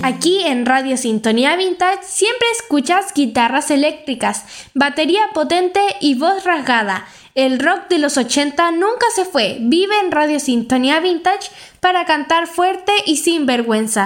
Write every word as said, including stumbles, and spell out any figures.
Aquí en Radio Sintonía Vintage siempre escuchas guitarras eléctricas, batería potente y voz rasgada. El rock de los ochenta nunca se fue. Vive en Radio Sintonía Vintage para cantar fuerte y sin vergüenza.